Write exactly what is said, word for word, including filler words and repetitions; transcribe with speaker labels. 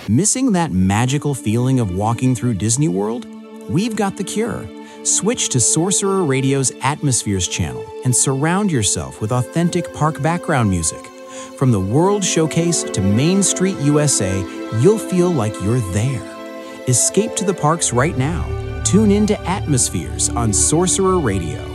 Speaker 1: Missing that magical feeling of walking through Disney World? We've got the cure. Switch to Sorcerer Radio's Atmospheres channel and surround yourself with authentic park background music. From the World Showcase to Main Street U S A, you'll feel like you're there. Escape to the parks right now. Tune in to Atmospheres on Sorcerer Radio.